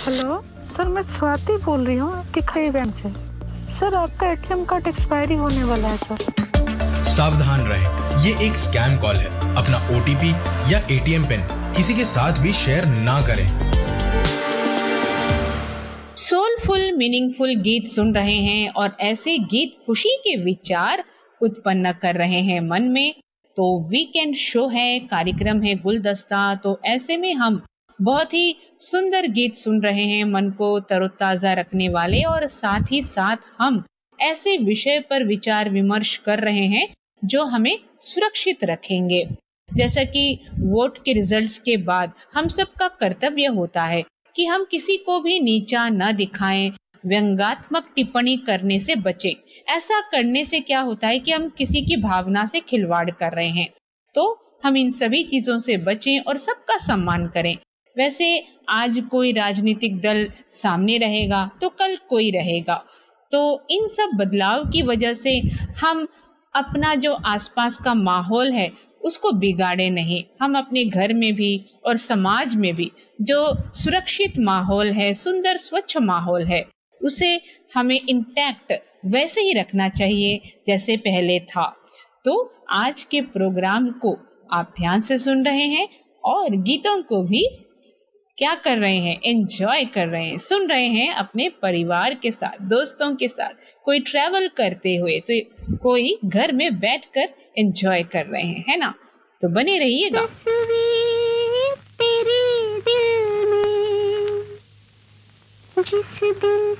Hello sir, मैं स्वाति बोल रही हूँ आपके खई बैंक से। सर, आपका एटीएम कार्ड एक्सपायरी होने वाला है सर। सावधान रहें, ये एक स्कैम कॉल है। अपना ओटीपी या एटीएम पिन किसी के साथ भी शेयर ना करें। सोलफुल मीनिंगफुल गीत सुन रहे हैं और ऐसे गीत खुशी के विचार उत्पन्न कर रहे हैं मन में। तो वीकेंड शो है, कार्यक्रम है गुलदस्ता। तो ऐसे में हम बहुत ही सुंदर गीत सुन रहे हैं, मन को तरोताजा रखने वाले, और साथ ही साथ हम ऐसे विषय पर विचार विमर्श कर रहे हैं जो हमें सुरक्षित रखेंगे। जैसा कि वोट के रिजल्ट्स के बाद हम सबका कर्तव्य होता है कि हम किसी को भी नीचा न दिखाएं, व्यंग्यात्मक टिप्पणी करने से बचें। ऐसा करने से क्या होता है कि हम किसी की भावना से खिलवाड़ कर रहे हैं। तो हम इन सभी चीजों से बचें और सबका सम्मान करें। वैसे आज कोई राजनीतिक दल सामने रहेगा तो कल कोई रहेगा। तो इन सब बदलाव की वजह से हम अपना जो आसपास का माहौल है उसको बिगाड़े नहीं। हम अपने घर में भी और समाज में भी जो सुरक्षित माहौल है, सुंदर स्वच्छ माहौल है, उसे हमें इंटैक्ट वैसे ही रखना चाहिए जैसे पहले था। तो आज के प्रोग्राम को आप ध्यान से सुन रहे हैं और गीतों को भी क्या कर रहे हैं, एंजॉय कर रहे हैं, सुन रहे हैं अपने परिवार के साथ, दोस्तों के साथ, कोई ट्रैवल करते हुए तो कोई घर में बैठकर एंजॉय कर रहे हैं, है ना। तो बने रहिएगा। तस्वीर तेरे दिल में जिस दिन